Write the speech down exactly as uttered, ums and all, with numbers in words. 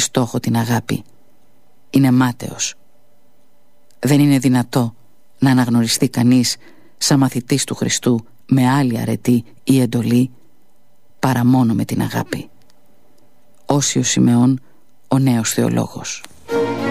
στόχο την αγάπη. Είναι μάταιος. Δεν είναι δυνατό να αναγνωριστεί κανείς σαν μαθητής του Χριστού με άλλη αρετή ή εντολή παρά μόνο με την αγάπη. Όσιος Σιμεών, ο νέος θεολόγος.